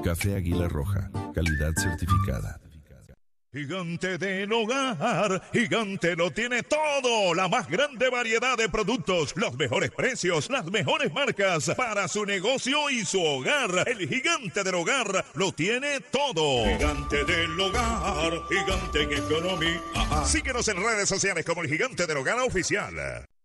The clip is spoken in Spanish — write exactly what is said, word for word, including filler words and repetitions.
Café Águila Roja, calidad certificada. Gigante del Hogar, Gigante lo tiene todo, la más grande variedad de productos, los mejores precios, las mejores marcas para su negocio y su hogar. El Gigante del Hogar lo tiene todo. Gigante del Hogar, Gigante en economía. Síguenos en redes sociales como el Gigante del Hogar Oficial.